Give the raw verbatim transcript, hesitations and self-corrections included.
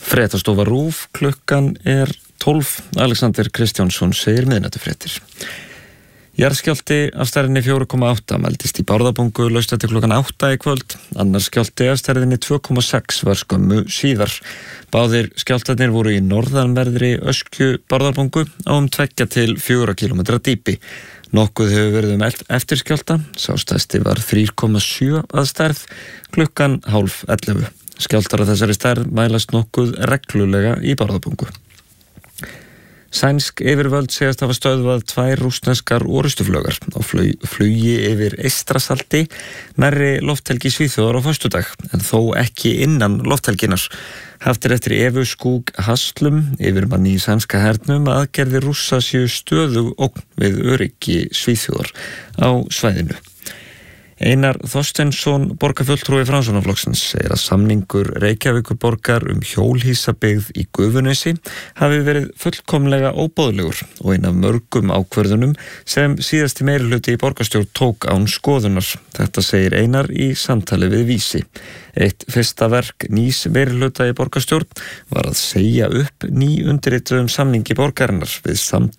Fréttastofa RÚV, klukkan er tólf. Alexander Kristjánsson segir miðnætufréttir. Jarðskjálfti af stærðinni fjögur komma átta mældist í Bárðarbungu laust eftir klukkan átta í kvöld. Annar skjálfti af stærðinni tvö komma sex var skömmu síðar. Báðir skjálftarnir voru í norðanverðri Öskju Bárðarbungu á um tveggja til fjögurra kílómetra dýpi. Nokkuð hefur verið um eftirskjálfta. Sá stærsti var þrjú komma sjö að stærð klukkan hálf ellefu. Skjálftar af þessari stærð mælast nokkuð reglulega í Bárðarbungu. Sænsk yfirvöld segast hafa stöðvað tvær rússneskar orrustuflögar á flug, flugi yfir Eystrasalti nærri lofthelgi Svíþjóðar á föstudag, en þó ekki innan lofthelginar. Haft er eftir Evu Skúg Haslum, yfirmanni í sænska hernum, að aðgerðir Rússa séu stöðug ógn við öryggi Svíþjóðar á svæðinu. Einar Þorsteinsson, borgarfulltrúi Framsóknarflokksins, segir að samningur Reykjavíkurborgar um hjólhýsabyggð í Gufunesi hafi verið fullkomlega óboðlegur og ein af mörgum ákvörðunum sem síðasti meirihluti í borgarstjórn tók án skoðunar. Þetta segir Einar í samtali við Vísi. Eitt fyrsta verk nýs meirihluta í borgarstjórn var að segja upp ný undirrituðum samningi borgarinnar við samtök